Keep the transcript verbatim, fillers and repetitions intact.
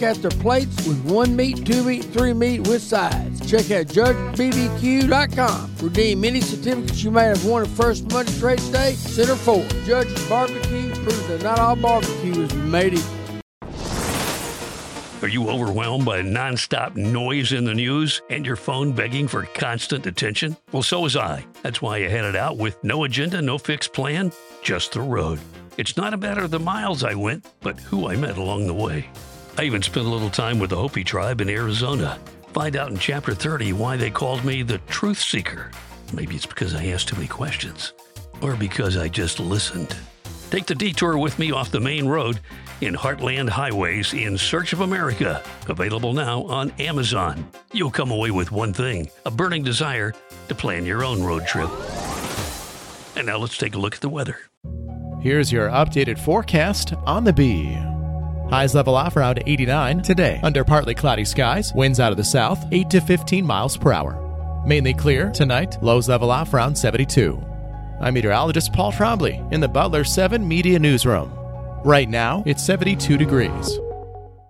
at their plates with one meat, two meat, three meat with sides. Check out judge b b q dot com. Redeem any certificates you may have won at First Magistrates Day, Center four. Judge's Barbecue proves that not all barbecue is made equal. Are you overwhelmed by nonstop noise in the news and your phone begging for constant attention? Well, so was I. That's why I headed out with no agenda, no fixed plan, just the road. It's not a matter of the miles I went, but who I met along the way. I even spent a little time with the Hopi tribe in Arizona. Find out in Chapter thirty why they called me the Truth Seeker. Maybe it's because I asked too many questions, or because I just listened. Take the detour with me off the main road in Heartland Highways in Search of America. Available now on Amazon. You'll come away with one thing, a burning desire to plan your own road trip. And now let's take a look at the weather. Here's your updated forecast on the Bee. Highs level off around eighty-nine today. Under partly cloudy skies, winds out of the south, eight to fifteen miles per hour. Mainly clear tonight, lows level off around seventy-two. I'm meteorologist Paul Trombley in the Butler seven Media Newsroom. Right now, it's seventy-two degrees.